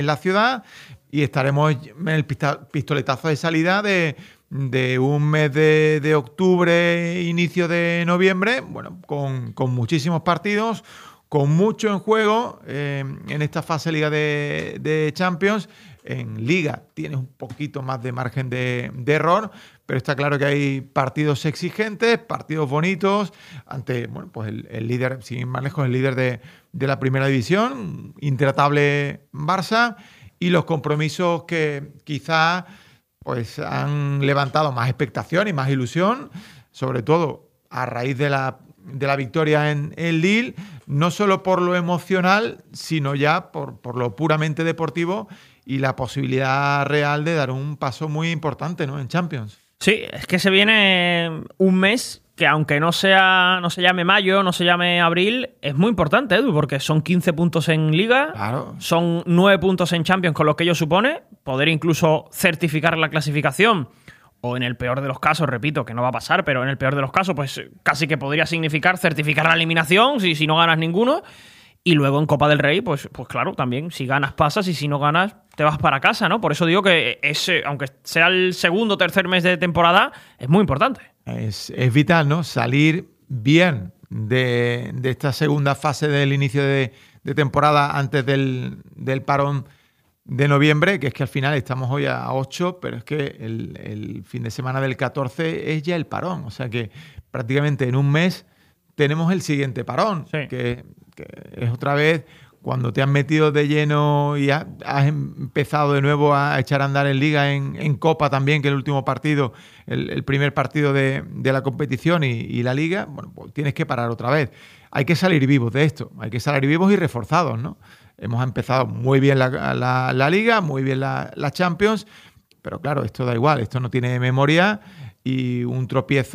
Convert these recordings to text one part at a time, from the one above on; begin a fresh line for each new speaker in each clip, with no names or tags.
la ciudad y estaremos en el pistoletazo de salida de un mes de octubre, inicio de noviembre, bueno, con muchísimos partidos, con mucho en juego en esta fase Liga de Champions. En Liga tienes un poquito más de margen de error, pero está claro que hay partidos exigentes, partidos bonitos, ante pues el líder, sin ir más lejos, el líder de la primera división, intratable Barça, y los compromisos que quizás pues, han levantado más expectación y más ilusión, sobre todo a raíz de la victoria en Lille, no solo por lo emocional, sino ya por lo puramente deportivo y la posibilidad real de dar un paso muy importante, ¿no?, en Champions.
Sí, es que se viene un mes que, aunque no se llame mayo, no se llame abril, es muy importante, Edu, porque son 15 puntos en Liga,
claro,
son 9 puntos en Champions, con lo que ello supone, poder incluso certificar la clasificación, o en el peor de los casos, repito, que no va a pasar, pero en el peor de los casos, pues casi que podría significar certificar la eliminación si no ganas ninguno. Y luego en Copa del Rey, pues claro, también, si ganas pasas y si no ganas te vas para casa, ¿no? Por eso digo que aunque sea el segundo o tercer mes de temporada, es muy importante.
Es vital, ¿no? Salir bien de esta segunda fase del inicio de temporada antes del parón de noviembre, que es que al final estamos hoy a 8, pero es que el fin de semana del 14 es ya el parón. O sea que prácticamente en un mes tenemos el siguiente parón, sí, que es otra vez cuando te has metido de lleno y has empezado de nuevo a echar a andar en Liga, en Copa también, que es el último partido, el primer partido de la competición y la Liga, bueno, pues tienes que parar otra vez. Hay que salir vivos de esto, hay que salir vivos y reforzados, ¿no? Hemos empezado muy bien la Liga, muy bien la Champions, pero claro, esto da igual, esto no tiene memoria y un tropiezo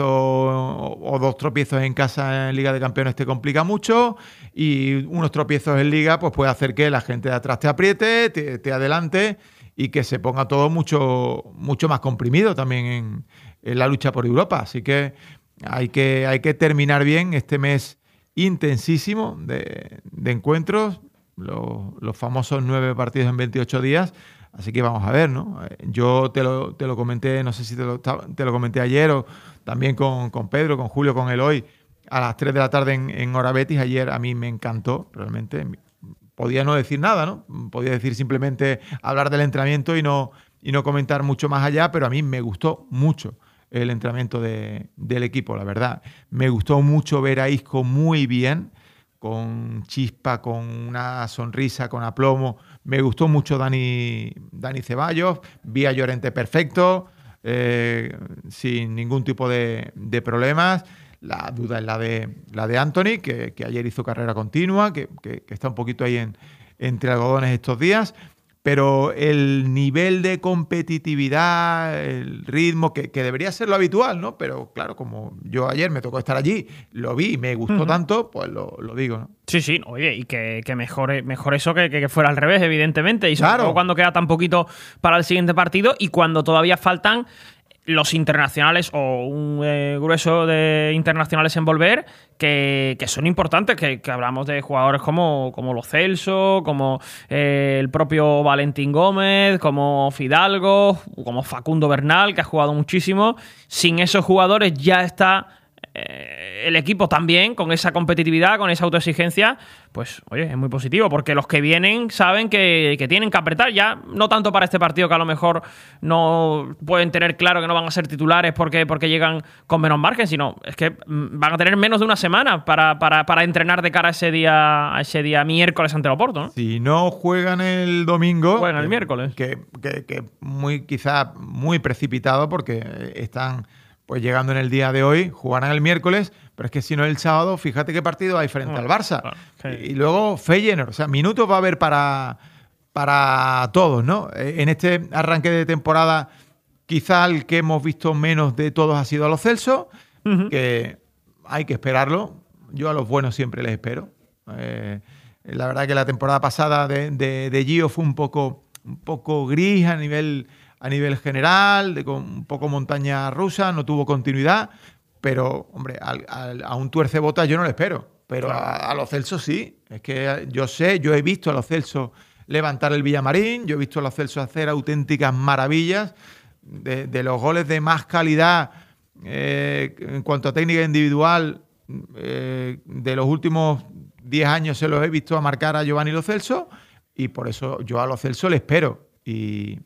o dos tropiezos en casa en Liga de Campeones te complica mucho y unos tropiezos en Liga pues puede hacer que la gente de atrás te apriete, te adelante y que se ponga todo mucho más comprimido también en la lucha por Europa. Así que hay que terminar bien este mes intensísimo de encuentros, los famosos 9 partidos en 28 días. Así que vamos a ver, ¿no? Yo te lo comenté, no sé si te lo comenté ayer o también con Pedro, con Julio, con Eloy, a las 3 de la tarde en Hora Betis. Ayer a mí me encantó, realmente. Podía no decir nada, ¿no? Podía decir simplemente hablar del entrenamiento y no comentar mucho más allá, pero a mí me gustó mucho el entrenamiento del equipo, la verdad. Me gustó mucho ver a Isco muy bien, con chispa, con una sonrisa, con aplomo. Me gustó mucho Dani Ceballos. Vi a Llorente perfecto, sin ningún tipo de problemas. La duda es la de Anthony, que ayer hizo carrera continua, que está un poquito ahí entre algodones estos días. Pero el nivel de competitividad, el ritmo, que debería ser lo habitual, ¿no? Pero claro, como yo ayer me tocó estar allí, lo vi y me gustó tanto, pues lo digo, ¿no?
Sí, oye, y que mejor eso que fuera al revés, evidentemente. Y sobre
claro,
todo cuando queda tan poquito para el siguiente partido y cuando todavía faltan los internacionales o un grueso de internacionales en volver que son importantes, que hablamos de jugadores como Lo Celso, como el propio Valentín Gómez, como Fidalgo, como Facundo Bernal, que ha jugado muchísimo. Sin esos jugadores ya está el equipo también con esa competitividad, con esa autoexigencia, pues oye, es muy positivo, porque los que vienen saben que tienen que apretar ya, no tanto para este partido, que a lo mejor no pueden tener claro que no van a ser titulares porque llegan con menos margen, sino es que van a tener menos de una semana para entrenar de cara a ese día miércoles ante el Oporto, ¿no?
Si no juegan el domingo,
juegan el miércoles,
que quizá muy precipitado, porque están pues llegando en el día de hoy, jugarán el miércoles, pero es que si no el sábado, fíjate qué partido hay frente al Barça. Claro, sí. Y luego Feyenoord, o sea, minutos va a haber para todos, ¿no? En este arranque de temporada, quizá el que hemos visto menos de todos ha sido a Lo Celso, que hay que esperarlo. Yo a los buenos siempre les espero. La verdad que la temporada pasada de Gio fue un poco gris a nivel general, con un poco montaña rusa, no tuvo continuidad, pero, hombre, a un tuercebotas yo no le espero, pero a Lo Celso sí. Es que yo he visto a Lo Celso levantar el Villamarín. Yo he visto a Lo Celso hacer auténticas maravillas. De los goles de más calidad en cuanto a técnica individual, de los últimos 10 años se los he visto a marcar a Giovanni Lo Celso, y por eso yo a Lo Celso le espero. Y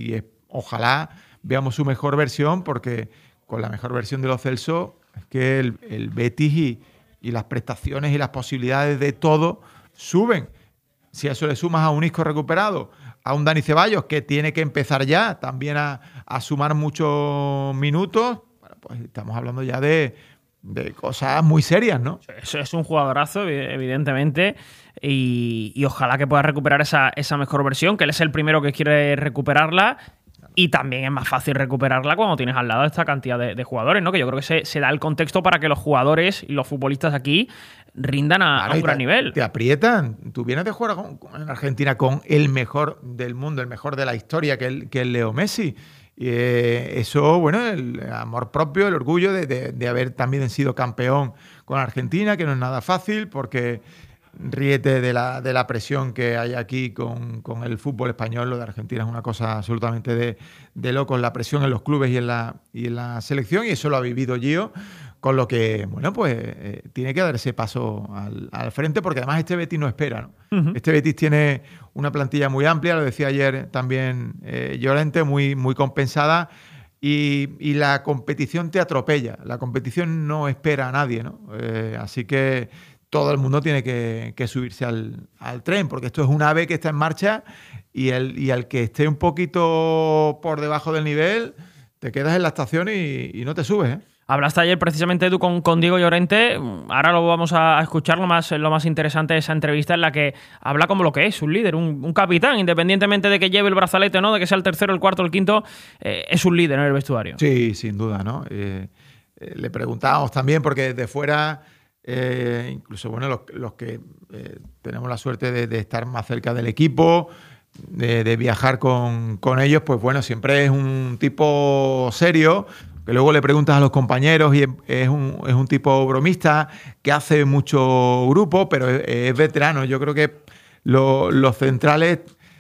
ojalá veamos su mejor versión, porque con la mejor versión de Lo Celso es que el Betis y las prestaciones y las posibilidades de todo suben. Si a eso le sumas a un Isco recuperado, a un Dani Ceballos que tiene que empezar ya también a sumar muchos minutos, bueno, pues estamos hablando ya de cosas muy serias, ¿no?
Es un jugadorazo, evidentemente, y ojalá que pueda recuperar esa mejor versión, que él es el primero que quiere recuperarla. Y también es más fácil recuperarla cuando tienes al lado esta cantidad de jugadores, ¿no? Que yo creo que se da el contexto para que los jugadores y los futbolistas aquí rindan a un gran nivel.
Te aprietan. Tú vienes de jugar en Argentina con el mejor del mundo, el mejor de la historia, que es Leo Messi. Y eso, bueno, el amor propio, el orgullo de haber también sido campeón con Argentina, que no es nada fácil, porque ríete de la presión que hay aquí con el fútbol español. Lo de Argentina es una cosa absolutamente de locos, la presión en los clubes y en la selección, y eso lo ha vivido Gio, con lo que, bueno, pues tiene que dar ese paso al frente, porque además este Betis no espera, ¿no? Uh-huh. Este Betis tiene una plantilla muy amplia, lo decía ayer también Llorente, muy, muy compensada, y la competición te atropella, la competición no espera a nadie, ¿no? Así que todo el mundo tiene que subirse al tren, porque esto es un ave que está en marcha, y al que esté un poquito por debajo del nivel, te quedas en la estación y no te subes, ¿eh?
Hablaste ayer precisamente tú con Diego Llorente. Ahora lo vamos a escuchar. Lo más interesante de esa entrevista, en la que habla como lo que es un líder, un capitán, independientemente de que lleve el brazalete o no, de que sea el tercero, el cuarto, el quinto, es un líder en el vestuario.
Sí, sin duda, ¿no? Le preguntábamos también, porque desde fuera, incluso bueno, los que tenemos la suerte de estar más cerca del equipo, de viajar con ellos, pues bueno, siempre es un tipo serio, que luego le preguntas a los compañeros y es un tipo bromista, que hace mucho grupo, pero es veterano. Yo creo que los centrales,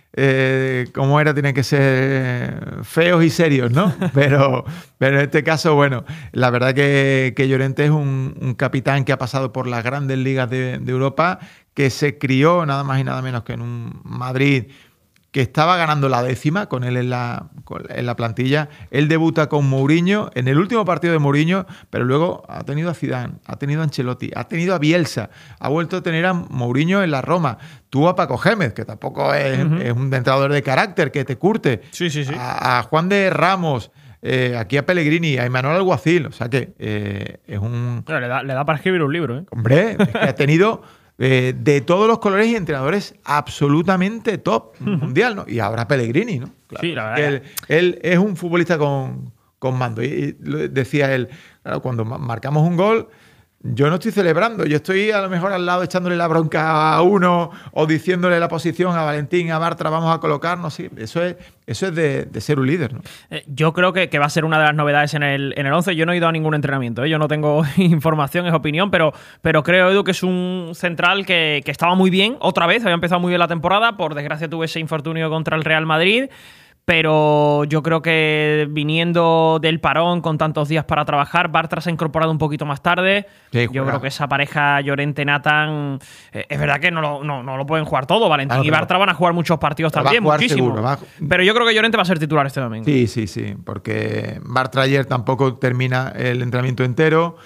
como era, tienen que ser feos y serios, ¿no? Pero en este caso, bueno, la verdad que Llorente es un capitán que ha pasado por las grandes ligas de Europa, que se crió nada más y nada menos que en un Madrid que estaba ganando la 10ª con él en la plantilla. Él debuta con Mourinho en el último partido de Mourinho, pero luego ha tenido a Zidane, ha tenido a Ancelotti, ha tenido a Bielsa, ha vuelto a tener a Mourinho en la Roma. Tuvo a Paco Gémez, que tampoco es un entrenador de carácter, que te curte.
Sí.
A Juan de Ramos, aquí a Pellegrini, a Imanol Alguacil. O sea que es un...
Pero le da para escribir un libro, ¿eh?
Hombre, es que ha tenido... de todos los colores y entrenadores absolutamente top mundial, ¿no? Y ahora Pellegrini, ¿no? Claro,
sí, la verdad.
Él es un futbolista con mando. Y decía él, claro, cuando marcamos un gol, yo no estoy celebrando, yo estoy a lo mejor al lado echándole la bronca a uno o diciéndole la posición a Valentín, a Bartra, vamos a colocarnos. Sí, eso es de ser un líder, ¿no?
Yo creo que va a ser una de las novedades en el 11. Yo no he ido a ningún entrenamiento, ¿eh? Yo no tengo información, es opinión, pero creo, Edu, que es un central que estaba muy bien otra vez, había empezado muy bien la temporada. Por desgracia tuvo ese infortunio contra el Real Madrid, pero yo creo que viniendo del parón con tantos días para trabajar, Bartra se ha incorporado un poquito más tarde. Sí, yo creo que esa pareja Llorente-Nathan, es verdad que no lo pueden jugar todo. Valentín y Bartra van a jugar muchos partidos también, muchísimo. Pero yo creo que Llorente va a ser titular este domingo.
Sí, porque Bartra ayer tampoco termina el entrenamiento entero.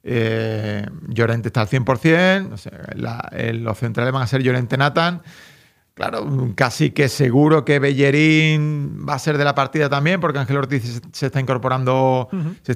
Llorente está al 100%. O sea, los centrales van a ser Llorente-Nathan. Claro, casi que seguro que Bellerín va a ser de la partida también, porque Ángel Ortiz se está incorporando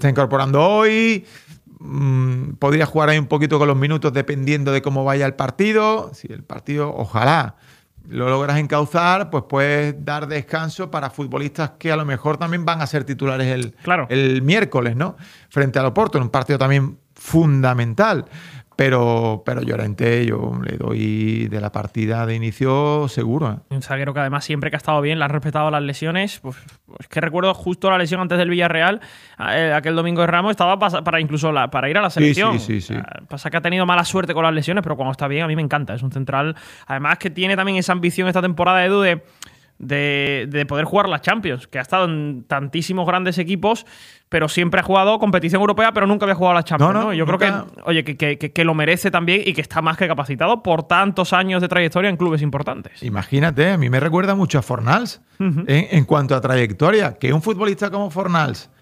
hoy. Podría jugar ahí un poquito con los minutos dependiendo de cómo vaya el partido. Si el partido, ojalá lo logras encauzar, pues puedes dar descanso para futbolistas que a lo mejor también van a ser titulares el miércoles, ¿no? Frente al Oporto, en un partido también fundamental. pero Llorente yo le doy de la partida de inicio seguro.
Un zaguero que además siempre que ha estado bien le han respetado las lesiones. Pues es que recuerdo justo la lesión antes del Villarreal, aquel domingo de Ramos, estaba para incluso para ir a la selección.
Sí.
Pasa que ha tenido mala suerte con las lesiones, pero cuando está bien a mí me encanta. Es un central, además que tiene también esa ambición esta temporada, Edu, de poder jugar las Champions, que ha estado en tantísimos grandes equipos, pero siempre ha jugado competición europea, pero nunca había jugado las Champions. ¿no? Yo
nunca...
creo que lo merece también y que está más que capacitado por tantos años de trayectoria en clubes importantes.
Imagínate, a mí me recuerda mucho a Fornals en cuanto a trayectoria, que un futbolista como Fornals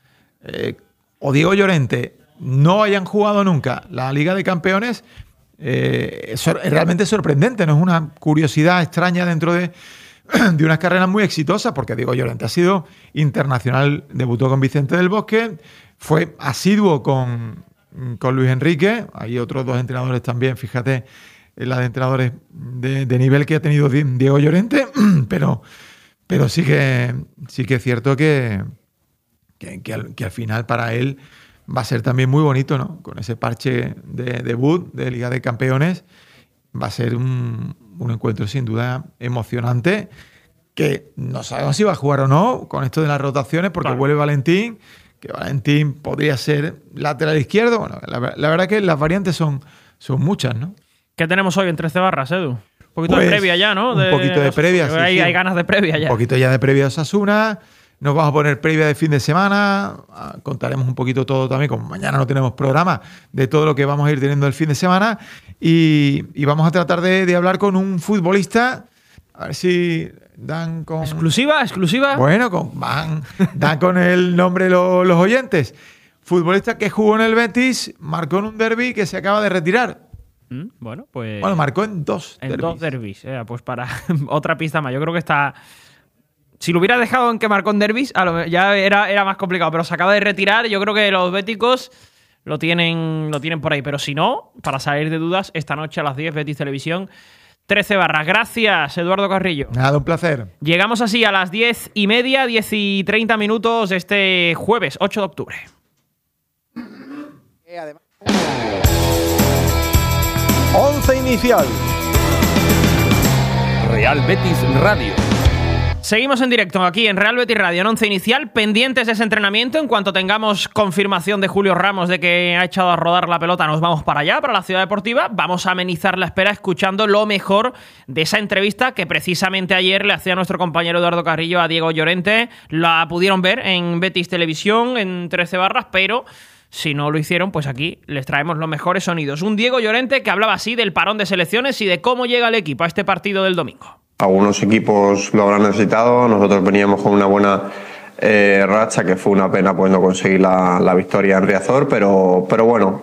o Diego Llorente no hayan jugado nunca la Liga de Campeones, es realmente sorprendente, no es una curiosidad extraña dentro de unas carreras muy exitosas, porque Diego Llorente ha sido internacional, debutó con Vicente del Bosque, fue asiduo con Luis Enrique, hay otros 2 entrenadores también, fíjate en la de entrenadores de nivel que ha tenido Diego Llorente, pero sí que es cierto que al final para él va a ser también muy bonito, ¿no? Con ese parche de debut de Liga de Campeones, va a ser un encuentro sin duda emocionante, que no sabemos si va a jugar o no con esto de las rotaciones, porque vuelve Valentín, que Valentín podría ser lateral izquierdo. Bueno, la verdad que las variantes son muchas, ¿no?
¿Qué tenemos hoy en 13 barras, Edu? Un poquito de previa ya, ¿no?
Un poquito de previa, sí.
Hay ganas de previa ya.
Un poquito ya de previa a Osasuna. Nos vamos a poner previa de fin de semana. Contaremos un poquito todo también, como mañana no tenemos programa, de todo lo que vamos a ir teniendo el fin de semana. Y vamos a tratar de hablar con un futbolista. A ver si dan con...
¿Exclusiva?
Bueno, dan con el nombre los oyentes. Futbolista que jugó en el Betis, marcó en un derbi que se acaba de retirar.
Bueno,
marcó en 2 derbis.
En 2 derbis. Pues para otra pista más. Yo creo que está... Si lo hubiera dejado en que marcó en derbis, ya era más complicado, pero se acaba de retirar. Yo creo que los béticos lo tienen por ahí. Pero si no, para salir de dudas, esta noche a las 10, Betis Televisión, 13 barras. Gracias, Eduardo Carrillo.
Nada, un placer.
Llegamos así a las 10:30, 10:30 de este jueves, 8 de octubre.
Once inicial.
Real Betis Radio.
Seguimos en directo aquí en Real Betis Radio, en Once Inicial, pendientes de ese entrenamiento. En cuanto tengamos confirmación de Julio Ramos de que ha echado a rodar la pelota, nos vamos para allá, para la Ciudad Deportiva. Vamos a amenizar la espera escuchando lo mejor de esa entrevista que precisamente ayer le hacía nuestro compañero Eduardo Carrillo a Diego Llorente. La pudieron ver en Betis Televisión, en 13 barras, pero... si no lo hicieron, pues aquí les traemos los mejores sonidos. Un Diego Llorente que hablaba así del parón de selecciones y de cómo llega el equipo a este partido del domingo.
Algunos equipos lo habrán necesitado, nosotros veníamos con una buena racha, que fue una pena pues no conseguir la victoria en Riazor, pero bueno,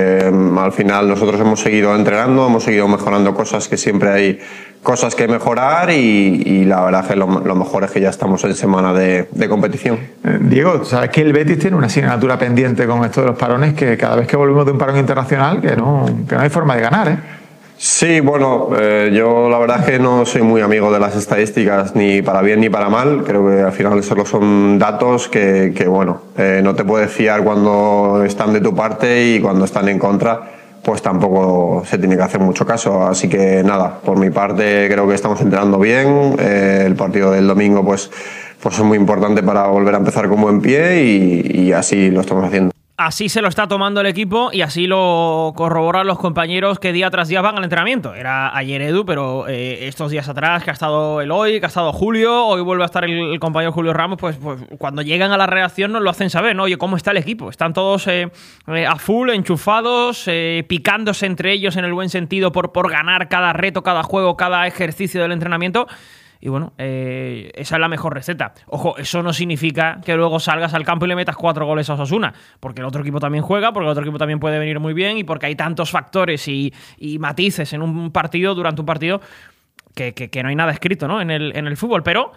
al final nosotros hemos seguido entrenando, hemos seguido mejorando cosas, que siempre hay cosas que mejorar, y la verdad que lo mejor es que ya estamos en semana de competición.
Diego, sabes que el Betis tiene una asignatura pendiente con esto de los parones, que cada vez que volvemos de un parón internacional que no hay forma de ganar, ¿eh?
Sí, bueno, yo la verdad es que no soy muy amigo de las estadísticas, ni para bien ni para mal. Creo que al final solo son datos que bueno, no te puedes fiar cuando están de tu parte, y cuando están en contra, pues tampoco se tiene que hacer mucho caso. Así que nada, por mi parte creo que estamos entrenando bien. El partido del domingo pues es muy importante para volver a empezar con buen pie, y así lo estamos haciendo.
Así se lo está tomando el equipo y así lo corroboran los compañeros que día tras día van al entrenamiento. Era ayer Edu, pero estos días atrás, que ha estado Eloy, que ha estado Julio, hoy vuelve a estar el compañero Julio Ramos, pues cuando llegan a la redacción nos lo hacen saber, ¿no? Oye, ¿cómo está el equipo? Están todos a full, enchufados, picándose entre ellos en el buen sentido por ganar cada reto, cada juego, cada ejercicio del entrenamiento. Y bueno, esa es la mejor receta. Ojo, eso no significa que luego salgas al campo y le metas 4 goles a Osasuna, porque el otro equipo también juega, porque el otro equipo también puede venir muy bien, y porque hay tantos factores y matices en un partido, durante un partido, que no hay nada escrito, ¿no? en el fútbol. Pero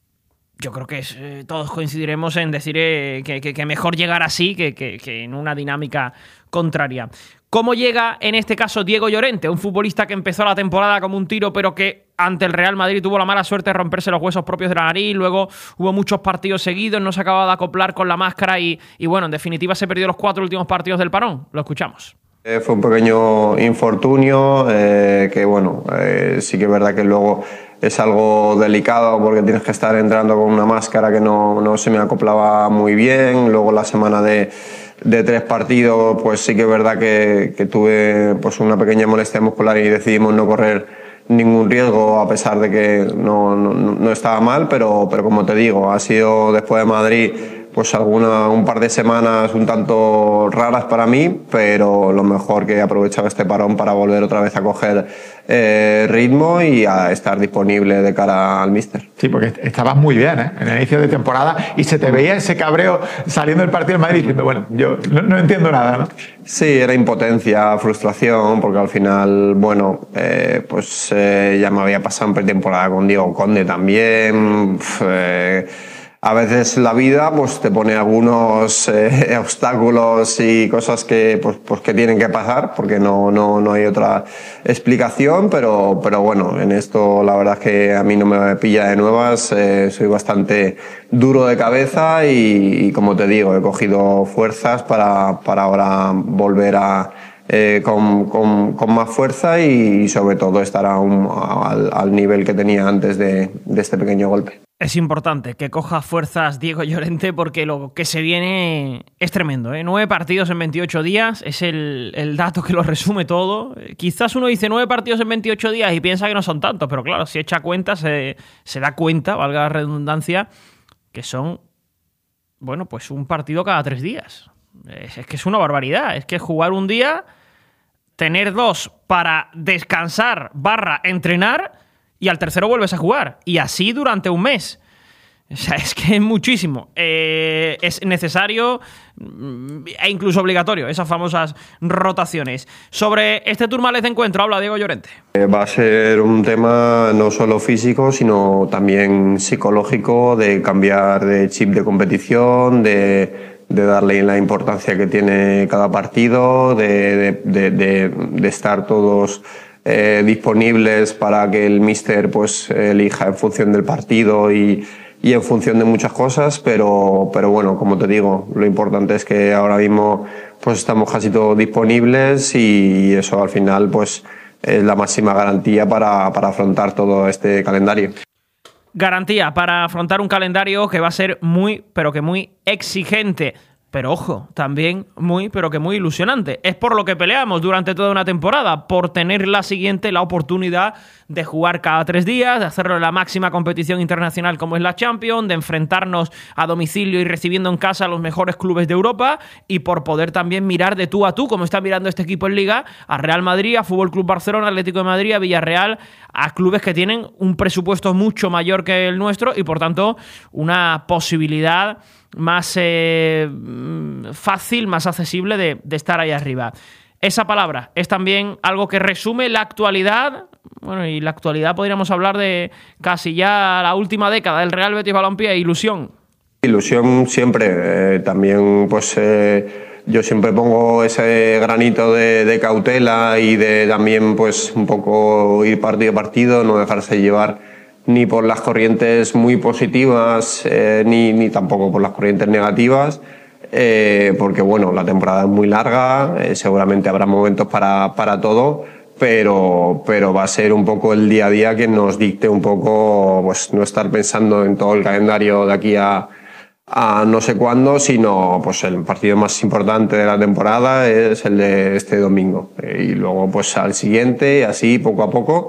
yo creo que todos coincidiremos en decir que mejor llegar así que en una dinámica contraria. ¿Cómo llega en este caso Diego Llorente? Un futbolista que empezó la temporada como un tiro, pero que ante el Real Madrid tuvo la mala suerte de romperse los huesos propios de la nariz. Luego hubo muchos partidos seguidos, no se acababa de acoplar con la máscara y bueno, en definitiva se perdió los 4 últimos partidos del parón. Lo escuchamos.
Fue un pequeño infortunio que bueno, sí que es verdad que luego es algo delicado porque tienes que estar entrando con una máscara que no se me acoplaba muy bien. Luego la semana de 3 partidos, pues sí que es verdad que tuve pues una pequeña molestia muscular y decidimos no correr ningún riesgo a pesar de que no estaba mal, pero como te digo, ha sido después de Madrid pues un par de semanas un tanto raras para mí, pero lo mejor que he aprovechado este parón para volver otra vez a coger ritmo y a estar disponible de cara al míster.
Sí, porque estabas muy bien en el inicio de temporada y se te veía ese cabreo saliendo del partido en Madrid diciendo, bueno, yo no entiendo nada, ¿no?
Sí, era impotencia, frustración, porque al final, bueno, ya me había pasado en pretemporada con Diego Conde también. A veces la vida pues te pone algunos obstáculos y cosas que que tienen que pasar porque no hay otra explicación, pero bueno, en esto la verdad es que a mí no me pilla de nuevas, soy bastante duro de cabeza y como te digo, he cogido fuerzas para ahora volver con más fuerza y sobre todo estar al nivel que tenía antes de este pequeño golpe.
Es importante que coja fuerzas Diego Llorente porque lo que se viene es tremendo, ¿eh? 9 partidos en 28 días es el dato que lo resume todo. Quizás uno dice 9 partidos en 28 días y piensa que no son tantos, pero claro, si echa cuenta se da cuenta, valga la redundancia, que son, bueno, pues un partido cada 3 días. Es que es una barbaridad, es que jugar un día, tener 2 para descansar / entrenar y al tercero vuelves a jugar. Y así durante un mes. O sea, es que es muchísimo. Es necesario e incluso obligatorio esas famosas rotaciones. Sobre este Tourmalet de encuentro habla Diego Llorente.
Va a ser un tema no solo físico, sino también psicológico, de cambiar de chip de competición, de darle la importancia que tiene cada partido, de estar todos disponibles para que el míster pues elija en función del partido y en función de muchas cosas, pero bueno, como te digo, lo importante es que ahora mismo pues estamos casi todos disponibles y eso al final pues es la máxima garantía para afrontar todo este calendario.
Garantía para afrontar un calendario que va a ser muy, pero que muy exigente. Pero ojo, también muy, pero que muy ilusionante. Es por lo que peleamos durante toda una temporada, por tener la siguiente, la oportunidad de jugar cada 3 días, de hacerlo en la máxima competición internacional como es la Champions, de enfrentarnos a domicilio y recibiendo en casa a los mejores clubes de Europa y por poder también mirar de tú a tú, como está mirando este equipo en Liga, a Real Madrid, a Fútbol Club Barcelona, Atlético de Madrid, a Villarreal, a clubes que tienen un presupuesto mucho mayor que el nuestro y por tanto una posibilidad más fácil, más accesible de estar ahí arriba. Esa palabra es también algo que resume la actualidad. Bueno, y la actualidad podríamos hablar de casi ya la última década del Real Betis Balompié. Ilusión. Ilusión siempre. También pues yo siempre pongo ese granito de cautela y de también pues un poco ir partido a partido, no dejarse llevar ni por las corrientes muy positivas ni tampoco por las corrientes negativas, porque bueno, la temporada es muy larga, seguramente habrá momentos para todo, pero va a ser un poco el día a día que nos dicte un poco pues no estar pensando en todo el calendario de aquí a no sé cuándo, sino pues el partido más importante de la temporada es el de este domingo y luego pues al siguiente y así poco a poco.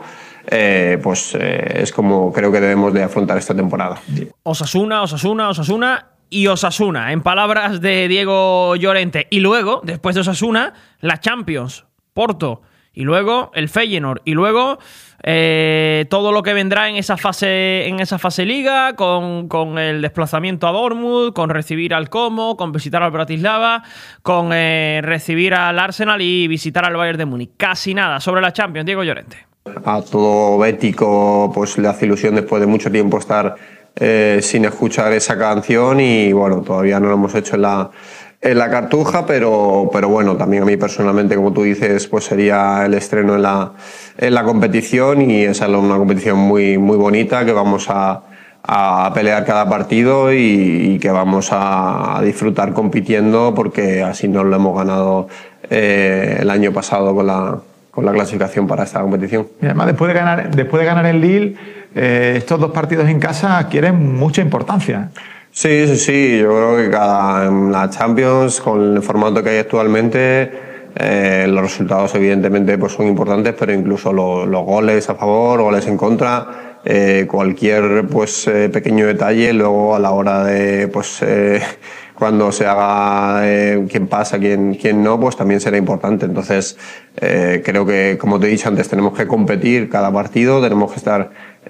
Es como creo que debemos de afrontar esta temporada. Osasuna y Osasuna, en palabras de Diego Llorente. Y luego, después de Osasuna, la Champions, Porto, y luego el Feyenoord, y luego todo lo que vendrá en esa fase Liga, con el desplazamiento a Dortmund, con recibir al Como, con visitar al Bratislava, con recibir al Arsenal y visitar al Bayern de Múnich. Casi nada sobre la Champions, Diego Llorente. A todo bético pues le hace ilusión después de mucho tiempo estar sin escuchar esa canción y bueno, todavía no lo hemos hecho en la cartuja, pero bueno, también a mí personalmente, como tú dices, pues sería el estreno en la competición y esa es una competición muy, muy bonita que vamos a
a pelear cada partido y que vamos a disfrutar compitiendo, porque así nos lo hemos ganado el año pasado con la clasificación para esta competición.
Y además, después de ganar el Lille, estos 2 partidos en casa adquieren mucha importancia.
Sí, yo creo que en la Champions, con el formato que hay actualmente, los resultados evidentemente pues son importantes, pero incluso los goles a favor, goles en contra, cualquier pues pequeño detalle luego a la hora de cuando se haga quién pasa, quién no, pues también será importante. Entonces creo que, como te he dicho antes, tenemos que competir cada partido, tenemos que estar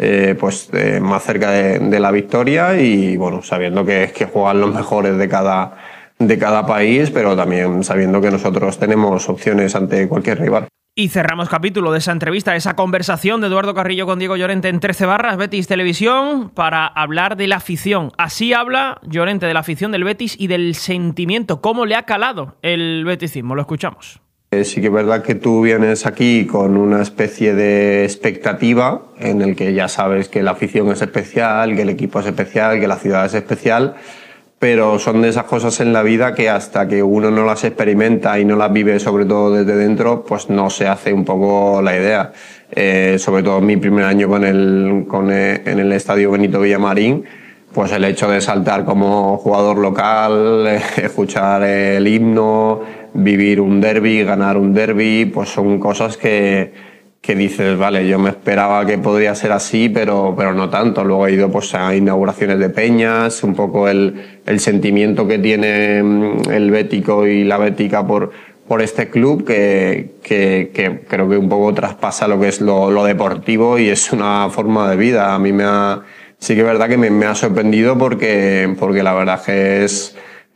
más cerca de la victoria y bueno, sabiendo que juegan los mejores de cada país, pero también sabiendo que nosotros tenemos opciones ante cualquier rival.
Y cerramos capítulo de esa entrevista, esa conversación de Eduardo Carrillo con Diego Llorente en 13 barras, Betis Televisión, para hablar de la afición. Así habla Llorente de la afición del Betis y del sentimiento, cómo le ha calado el beticismo. Lo escuchamos.
Sí que es verdad que tú vienes aquí con una especie de expectativa en el que ya sabes que la afición es especial, que el equipo es especial, que la ciudad es especial, pero son de esas cosas en la vida que hasta que uno no las experimenta y no las vive, sobre todo desde dentro, pues no se hace un poco la idea. Sobre todo en mi primer año en el Estadio Benito Villamarín, pues el hecho de saltar como jugador local, escuchar el himno, vivir un derbi, ganar un derbi, pues son cosas que dices, vale, yo me esperaba que podría ser así, pero no tanto. Luego he ido pues a inauguraciones de peñas, un poco el sentimiento que tiene el bético y la bética por este club, que creo que un poco traspasa lo que es lo deportivo y es una forma de vida. A mí sí que es verdad que me ha sorprendido porque la verdad que es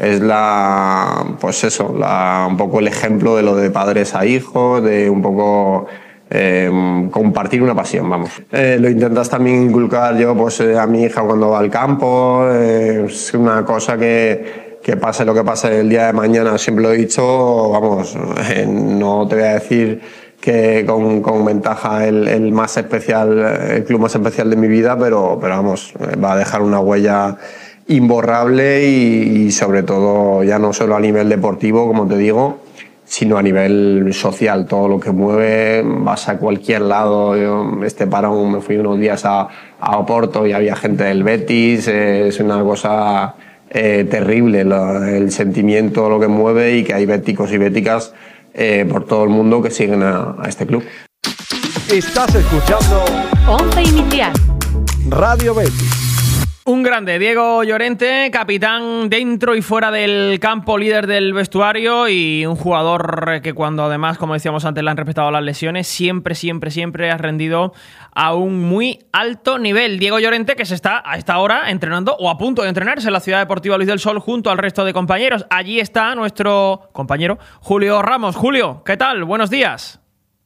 un poco el ejemplo de lo de padres a hijos, de un poco compartir una pasión, vamos. Lo intentas también inculcar yo a mi hija cuando va al campo. Es una cosa que pase lo que pase el día de mañana, siempre lo he dicho, vamos, no te voy a decir que con ventaja el más especial, el club más especial de mi vida, pero vamos, va a dejar una huella imborrable y sobre todo ya no solo a nivel deportivo, como te digo, sino a nivel social. Todo lo que mueve, vas a cualquier lado. Yo este parón me fui unos días a Oporto y había gente del Betis. Es una cosa terrible el sentimiento, lo que mueve, y que hay béticos y béticas por todo el mundo que siguen a este club.
Estás escuchando
Once Inicial.
Radio Betis.
Un grande, Diego Llorente, capitán dentro y fuera del campo, líder del vestuario y un jugador que cuando además, como decíamos antes, le han respetado las lesiones, siempre ha rendido a un muy alto nivel. Diego Llorente, que se está a esta hora entrenando o a punto de entrenarse en la Ciudad Deportiva Luis del Sol junto al resto de compañeros. Allí está nuestro compañero Julio Ramos. Julio, ¿qué tal? Buenos días.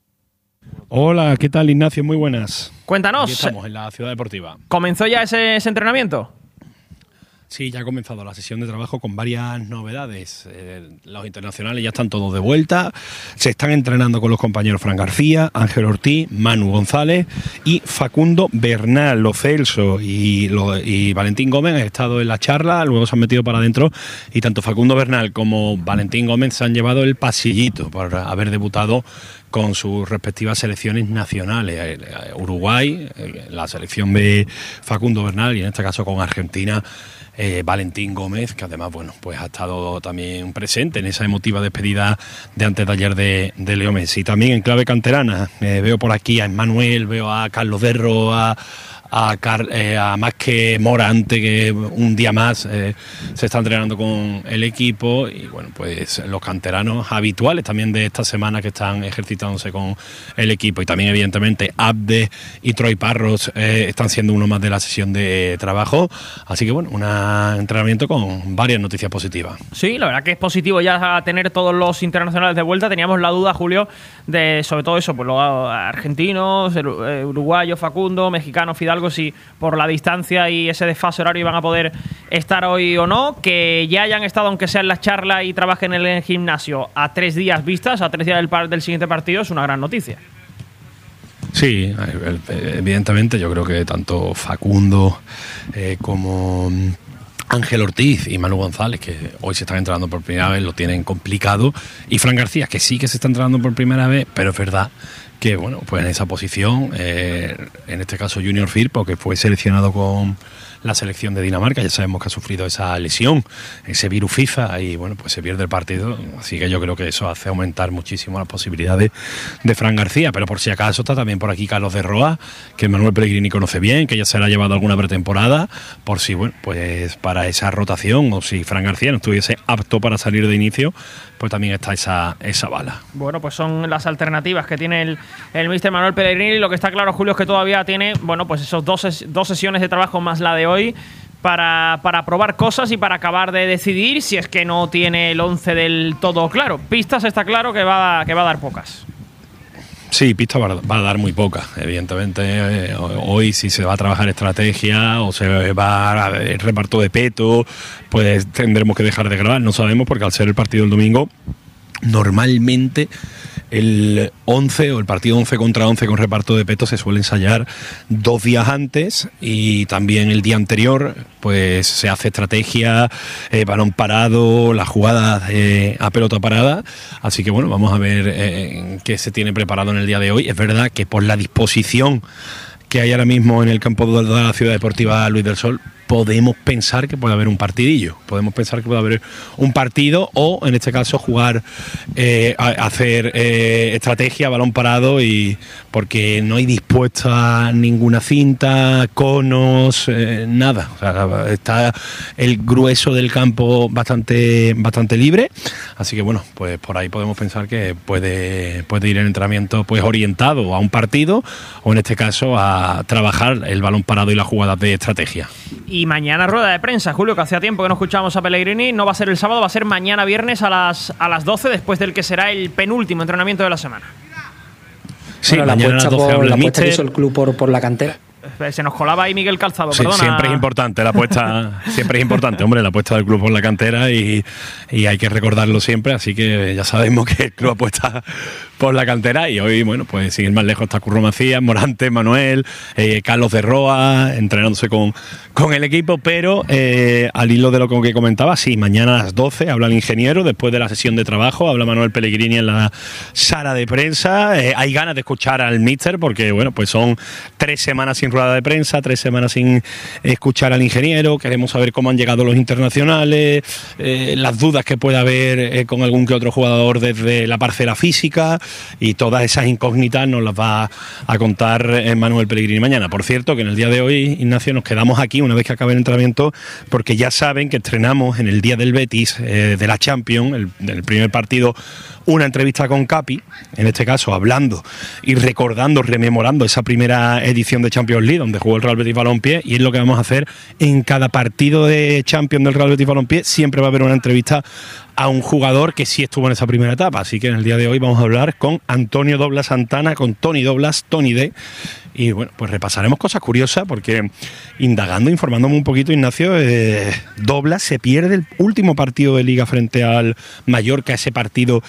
Hola, ¿qué tal, Ignacio? Muy buenas.
Cuéntanos.
Aquí estamos en la Ciudad Deportiva.
¿Comenzó ya ese entrenamiento?
Sí, ya ha comenzado la sesión de trabajo con varias novedades. Los internacionales ya están todos de vuelta. Se están entrenando con los compañeros Fran García, Ángel Ortiz, Manu González y Facundo Bernal. Lo Celso y Valentín Gómez han estado en la charla, luego se han metido para adentro y tanto Facundo Bernal como Valentín Gómez se han llevado el pasillito por haber debutado con sus respectivas selecciones nacionales. Uruguay, la selección de Facundo Bernal, y en este caso con Argentina, Valentín Gómez, que además pues ha estado también presente en esa emotiva despedida de antes de ayer de Leo Messi. También en clave canterana veo por aquí a Emmanuel, veo a Carlos Derro, a más que Morante, que un día más se está entrenando con el equipo, y bueno, pues los canteranos habituales también de esta semana que están ejercitándose con el equipo, y también evidentemente Abde y Troy Parros están siendo uno más de la sesión de trabajo, así que bueno, un entrenamiento con varias noticias positivas.
Sí, la verdad que es positivo ya tener todos los internacionales de vuelta. Teníamos la duda, Julio, de sobre todo eso, pues los argentinos, uruguayos, Facundo, mexicano, Fidalgo, si por la distancia y ese desfase horario iban a poder estar hoy o no. Que ya hayan estado, aunque sea en la charla, y trabajen en el gimnasio a 3 días vistas, a 3 días del siguiente partido, es una gran noticia.
Sí, evidentemente yo creo que tanto Facundo como Ángel Ortiz y Manu González, que hoy se están entrenando por primera vez, lo tienen complicado, y Fran García, que sí que se está entrenando por primera vez, pero es verdad que, bueno, pues en esa posición, en este caso Junior Firpo, que fue seleccionado con la selección de Dinamarca, ya sabemos que ha sufrido esa lesión, ese virus FIFA, y bueno, pues se pierde el partido, así que yo creo que eso hace aumentar muchísimo las posibilidades de Fran García, pero por si acaso está también por aquí Carlos de Roa, que Manuel Pellegrini conoce bien, que ya se le ha llevado alguna pretemporada, por si, bueno, pues para esa rotación, o si Fran García no estuviese apto para salir de inicio, pues también está esa bala.
Bueno, pues son las alternativas que tiene el míster Manuel Pellegrini. Lo que está claro, Julio, es que todavía tiene, bueno, pues esos dos sesiones de trabajo más la de hoy para probar cosas y para acabar de decidir, si es que no tiene el 11 del todo claro. Pistas está claro que va a dar pocas.
Sí, pista va a dar muy poca, evidentemente. Hoy si se va a trabajar estrategia o se va a el reparto de peto, pues tendremos que dejar de grabar, no sabemos, porque al ser el partido del domingo, normalmente el 11 o el partido 11 contra 11 con reparto de peto se suele ensayar 2 días antes, y también el día anterior pues se hace estrategia, balón parado, las jugadas a pelota parada, así que bueno, vamos a ver qué se tiene preparado en el día de hoy. Es verdad que por la disposición que hay ahora mismo en el campo de la Ciudad Deportiva Luis del Sol, podemos pensar que puede haber un partidillo, podemos pensar que puede haber un partido, o en este caso jugar, hacer estrategia, balón parado, y porque no hay dispuesta ninguna cinta, conos, nada. O sea, está el grueso del campo bastante libre, así que bueno, pues por ahí podemos pensar que puede ir el entrenamiento pues orientado a un partido, o en este caso a trabajar el balón parado y las jugadas de estrategia.
Y mañana rueda de prensa, Julio, que hacía tiempo que no escuchábamos a Pellegrini. No va a ser el sábado, va a ser mañana viernes a las 12, después del que será el penúltimo entrenamiento de la semana.
Sí, bueno, mañana a las 12 la apuesta que hizo el club por la cantera.
Se nos colaba ahí Miguel Calzado,
sí,
perdona.
Siempre es importante la apuesta, siempre es importante, hombre, la apuesta del club por la cantera, y hay que recordarlo siempre, así que ya sabemos que el club apuesta por la cantera, y hoy, bueno, pues sin ir más lejos está Curro Macías, Morante, Manuel, Carlos de Roa, entrenándose con el equipo, pero al hilo de lo que comentaba, sí, mañana a las 12 habla el ingeniero, después de la sesión de trabajo, habla Manuel Pellegrini en la sala de prensa. Hay ganas de escuchar al míster, porque, bueno, pues son 3 semanas sin rueda de prensa, 3 semanas sin escuchar al ingeniero, queremos saber cómo han llegado los internacionales, las dudas que pueda haber con algún que otro jugador desde la parcela física, y todas esas incógnitas nos las va a contar Manuel Pellegrini mañana. Por cierto, que en el día de hoy, Ignacio, nos quedamos aquí una vez que acabe el entrenamiento, porque ya saben que estrenamos en el día del Betis, de la Champions, el primer partido, una entrevista con Capi, en este caso hablando y recordando, rememorando esa primera edición de Champions League donde jugó el Real Betis Balompié, y es lo que vamos a hacer en cada partido de Champions del Real Betis Balompié. Siempre va a haber una entrevista a un jugador que sí estuvo en esa primera etapa, así que en el día de hoy vamos a hablar con Antonio Doblas Santana, con Tony Doblas, Tony D, y bueno, pues repasaremos cosas curiosas, porque indagando, informándome un poquito, Ignacio, Doblas se pierde el último partido de Liga frente al Mallorca, ese partido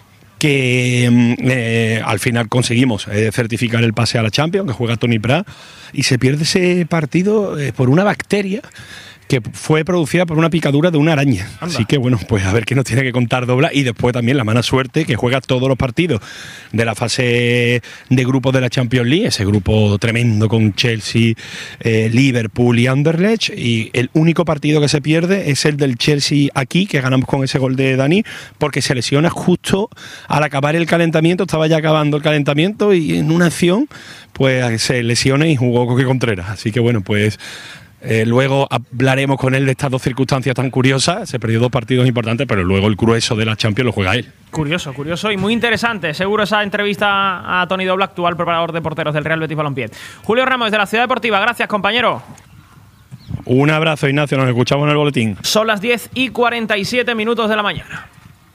que al final conseguimos certificar el pase a la Champions, que juega Toni Prat, y se pierde ese partido por una bacteria que fue producida por una picadura de una araña. Anda. Así que bueno, pues a ver qué nos tiene que contar Doblas, y después también la mala suerte que juega todos los partidos de la fase de grupos de la Champions League, ese grupo tremendo con Chelsea, Liverpool y Anderlecht, y el único partido que se pierde es el del Chelsea aquí, que ganamos con ese gol de Dani, porque se lesiona justo al acabar el calentamiento, estaba ya acabando el calentamiento, y en una acción pues se lesiona y jugó Coque Contreras. Así que bueno, pues luego hablaremos con él de estas 2 circunstancias tan curiosas. Se perdió 2 partidos importantes, pero luego el grueso de la Champions lo juega él.
Curioso y muy interesante. Seguro esa entrevista a Tony Doblas, actual preparador de porteros del Real Betis Balompié. Julio Ramos, de la Ciudad Deportiva. Gracias, compañero.
Un abrazo, Ignacio. Nos escuchamos en el boletín.
Son las 10:47 de la mañana.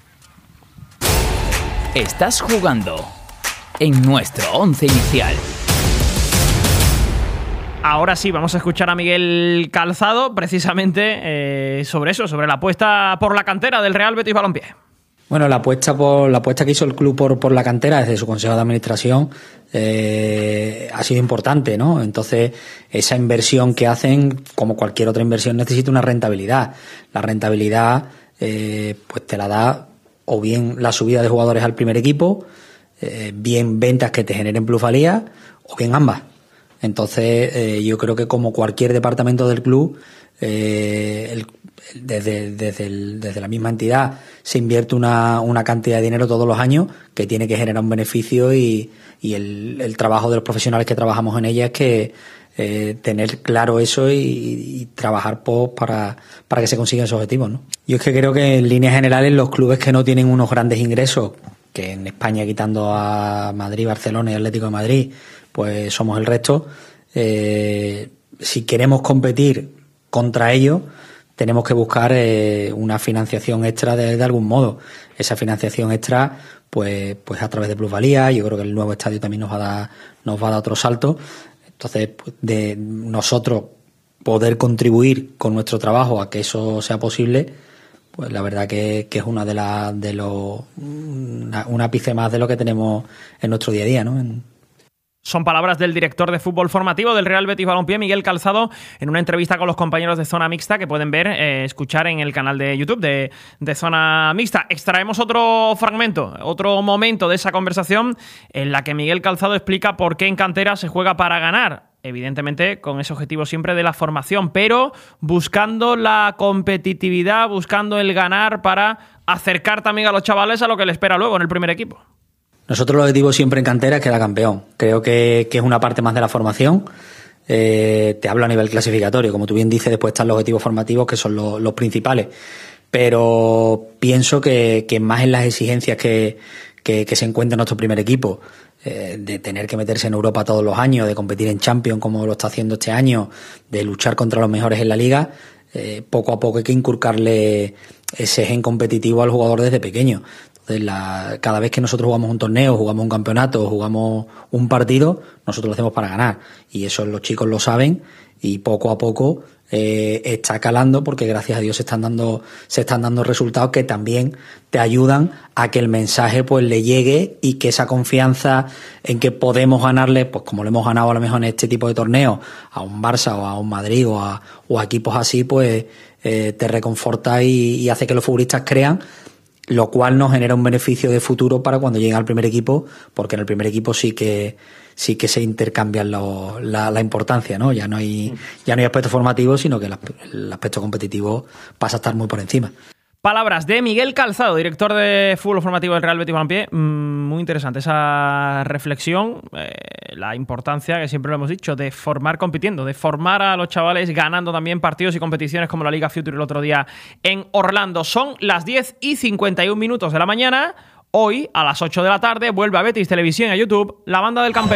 Estás jugando en nuestro 11 inicial.
Ahora sí, vamos a escuchar a Miguel Calzado precisamente sobre eso, sobre la apuesta por la cantera del Real Betis Balompié.
Bueno, la apuesta que hizo el club por la cantera desde su consejo de administración ha sido importante, ¿no? Entonces, esa inversión que hacen, como cualquier otra inversión, necesita una rentabilidad. La rentabilidad, pues te la da o bien la subida de jugadores al primer equipo, bien ventas que te generen plusvalía, o bien ambas. Entonces, yo creo que como cualquier departamento del club, desde la misma entidad se invierte una cantidad de dinero todos los años que tiene que generar un beneficio, y el trabajo de los profesionales que trabajamos en ella es que tener claro eso y trabajar para que se consigan esos objetivos, ¿no? Yo es que creo que en líneas generales los clubes que no tienen unos grandes ingresos, que en España, quitando a Madrid, Barcelona y Atlético de Madrid, pues somos el resto, si queremos competir contra ellos, tenemos que buscar una financiación extra de algún modo. Esa financiación extra, pues a través de plusvalía. Yo creo que el nuevo estadio también nos va a dar otro salto. Entonces, pues, de nosotros poder contribuir con nuestro trabajo a que eso sea posible, pues la verdad que es un ápice más de lo que tenemos en nuestro día a día, ¿no?
Son palabras del director de fútbol formativo del Real Betis Balompié, Miguel Calzado, en una entrevista con los compañeros de Zona Mixta que pueden ver, escuchar en el canal de YouTube de Zona Mixta. Extraemos otro fragmento, otro momento de esa conversación en la que Miguel Calzado explica por qué en cantera se juega para ganar. Evidentemente con ese objetivo siempre de la formación, pero buscando la competitividad, buscando el ganar para acercar también a los chavales a lo que les espera luego en el primer equipo.
Nosotros el objetivo siempre en cantera es quedar campeón. Creo que es una parte más de la formación. Te hablo a nivel clasificatorio. Como tú bien dices, después están los objetivos formativos, que son los principales. Pero pienso que más en las exigencias que se encuentra nuestro primer equipo, de tener que meterse en Europa todos los años, de competir en Champions como lo está haciendo este año, de luchar contra los mejores en la liga, poco a poco hay que inculcarle ese gen competitivo al jugador desde pequeño. Entonces, cada vez que nosotros jugamos un torneo, jugamos un campeonato, jugamos un partido, nosotros lo hacemos para ganar. Y eso los chicos lo saben, y poco a poco está calando, porque gracias a Dios se están dando resultados que también te ayudan a que el mensaje pues le llegue, y que esa confianza en que podemos ganarle, pues como lo hemos ganado a lo mejor en este tipo de torneos, a un Barça o a un Madrid o a equipos así, pues te reconforta y hace que los futbolistas crean, lo cual nos genera un beneficio de futuro para cuando lleguen al primer equipo, porque en el primer equipo sí que se intercambian la importancia, ¿no? Ya no hay aspecto formativo, sino que el aspecto competitivo pasa a estar muy por encima.
Palabras de Miguel Calzado, director de fútbol formativo del Real Betis Balompié. Muy interesante esa reflexión, la importancia, que siempre lo hemos dicho, de formar compitiendo, de formar a los chavales ganando también partidos y competiciones como la Liga Future el otro día en Orlando. Son las 10:51 de la mañana. Hoy, a las 8 de la tarde, vuelve a Betis Televisión y a YouTube, La Banda del Campeón.